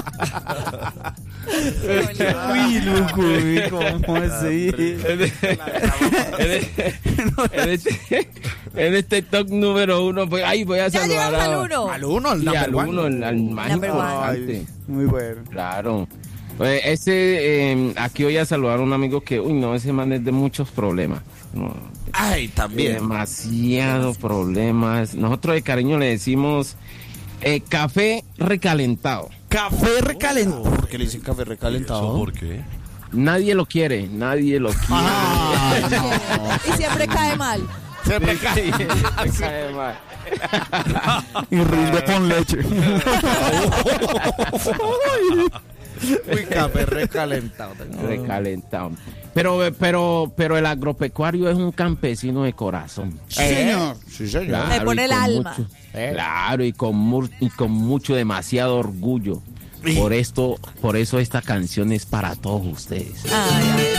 Uy, loco, ¿cómo así? En este top número 1, pues, ay, voy a Ya saludar llegamos al 1. Al uno, al y al number 1, one. al más Number one. importante. Muy bueno. Claro. Pues aquí voy a saludar a un amigo que, uy, no, ese man es de muchos problemas. No, Ay, también. demasiados problemas. Nosotros de cariño le decimos café recalentado. Café recalentado. ¿Por qué le dicen café recalentado? ¿Por qué? Nadie lo quiere. Ay, Y siempre cae mal. Siempre cae. Cae mal. Y rinde con leche. Uy, café recalentado. Recalentado. Pero el agropecuario es un campesino de corazón. Sí, señor. Sí, señor. Le pone y el con alma. Claro, y con mucho, demasiado orgullo. Por eso esta canción es para todos ustedes. Ay, ay.